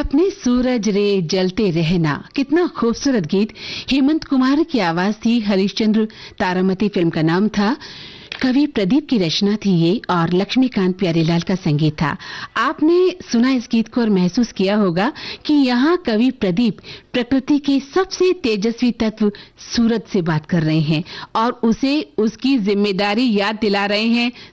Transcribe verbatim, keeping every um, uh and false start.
अपने सूरज रे जलते रहना, कितना खूबसूरत गीत। हेमंत कुमार की आवाज थी, हरिश्चंद्र तारामती फिल्म का नाम था। कवि प्रदीप की रचना थी ये और लक्ष्मीकांत प्यारेलाल का संगीत था। आपने सुना इस गीत को और महसूस किया होगा कि यहाँ कवि प्रदीप प्रकृति के सबसे तेजस्वी तत्व सूरज से बात कर रहे हैं और उसे उसकी जिम्मेदारी याद दिला रहे हैं।